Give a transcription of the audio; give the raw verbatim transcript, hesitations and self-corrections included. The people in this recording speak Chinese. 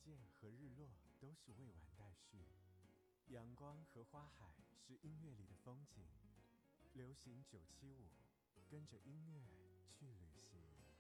线和日落都是未完待续，阳光和花海是音乐里的风景。流行九七五，跟着音乐去旅行。